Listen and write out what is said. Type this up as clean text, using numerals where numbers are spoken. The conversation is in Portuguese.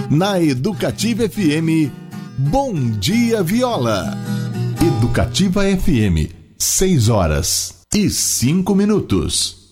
Na Educativa FM, Bom Dia Viola. Educativa FM, 6 horas e 5 minutos.